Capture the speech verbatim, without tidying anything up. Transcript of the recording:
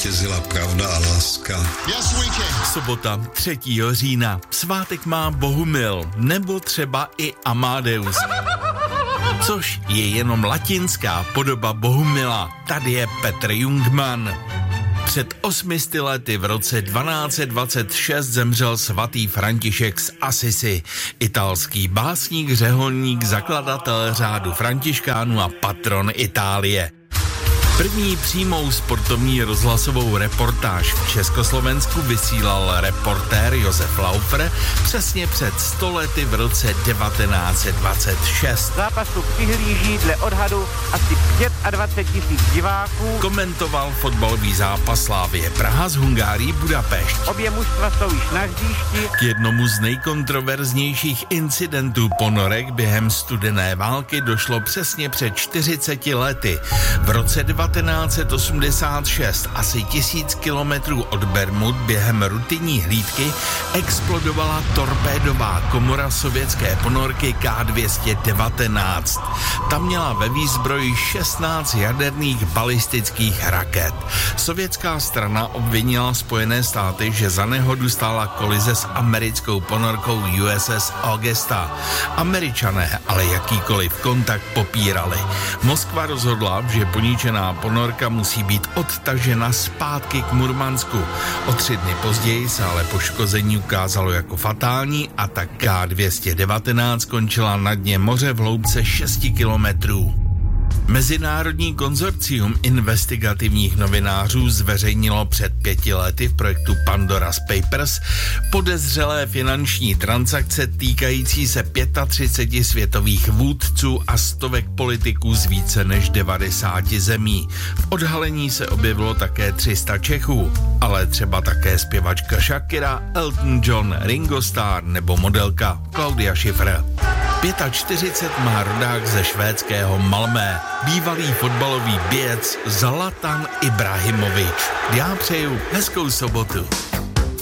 zvítězila pravda a láska. Yes, Sobota třetího října. Svátek má Bohumil, nebo třeba i Amadeus. Což je jenom latinská podoba Bohumila. Tady je Petr Jungmann. Před osmisty lety v roce dvanáct set dvacet šest zemřel svatý František z Assisi, italský básník, řeholník, zakladatel řádu františkánů a patron Itálie. První přímou sportovní rozhlasovou reportáž v Československu vysílal reportér Josef Laufer přesně před sto lety v roce devatenáct set dvacet šest. Zápasu přihlíží dle odhadu asi dvacet pět tisíc diváků. Komentoval fotbalový zápas Slavie Praha s Hungárií Budapešť. Obě mužstva jsou již na hřišti. K jednomu z nejkontroverznějších incidentů ponorek během studené války došlo přesně před čtyřiceti lety. V roce devatenáct set osmdesát šest, asi tisíc kilometrů od Bermud, během rutinní hlídky explodovala torpédová komora sovětské ponorky K dvě stě devatenáct. Ta měla ve výzbroji šestnáct jaderných balistických raket. Sovětská strana obvinila Spojené státy, že za nehodu stála kolize s americkou ponorkou U S S Augusta. Američané ale jakýkoliv kontakt popírali. Moskva rozhodla, že poničená ponorka musí být odtažena zpátky k Murmansku. O tři dny později se ale poškození ukázalo jako fatální a tak K dvě stě devatenáct skončila na dně moře v hloubce šesti kilometrů. Mezinárodní konzorcium investigativních novinářů zveřejnilo před pěti lety v projektu Pandora's Papers podezřelé finanční transakce týkající se třiceti pěti světových vůdců a stovek politiků z více než devadesáti zemí. V odhalení se objevilo také tři sta Čechů, ale třeba také zpěvačka Shakira, Elton John, Ringo Starr nebo modelka Claudia Schiffer. čtyřicet pět má rodák ze švédského Malmö, bývalý fotbalový běc Zlatan Ibrahimovič. Já přeju hezkou sobotu.